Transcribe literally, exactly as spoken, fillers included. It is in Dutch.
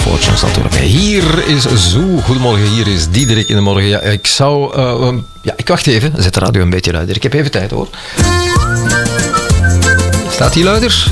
Fortunes natuurlijk. Hier is Zoo. Goedemorgen, hier is Diederik in de morgen. Ja, ik zou... Uh, um, ja, ik wacht even. Zet de radio een beetje luider. Ik heb even tijd, hoor. Staat die luider?